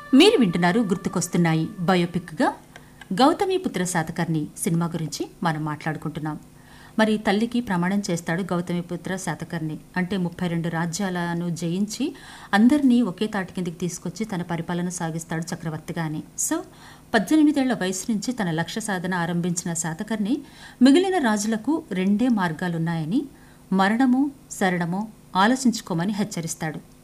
మీరు వింటున్నారు గుర్తుకొస్తున్నాయి బయోపిక్గా గౌతమిపుత్ర శాతకర్ణి సినిమా గురించి మనం మాట్లాడుకుంటున్నాం. మరి తల్లికి ప్రమాణం చేస్తాడు గౌతమిపుత్ర శాతకర్ణి. అంటే 32 రాజ్యాలను జయించి అందరినీ ఒకే తాటి కిందికి తీసుకొచ్చి తన పరిపాలన సాగిస్తాడు చక్రవర్తిగానే. సో 18 ఏళ్ల వయసు నుంచి తన లక్ష్య సాధన ఆరంభించిన శాతకర్ణి మిగిలిన రాజులకు రెండే మార్గాలున్నాయని, మరణమో శరణమో ఆలోచించుకోమని హెచ్చరిస్తాడు.